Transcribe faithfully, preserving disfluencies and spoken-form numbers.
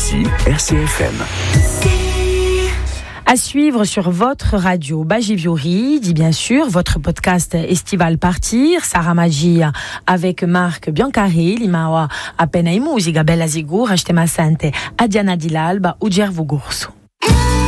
Ici, R C F M. À suivre sur votre radio Bajiviori, dit bien sûr, votre podcast Estival Partir, Sarah Magia avec Marc Biancari, Limawa Appena i Musica, Bella Zigur, Ashtema Sante, Adiana Dilalba, Uger Vugursu.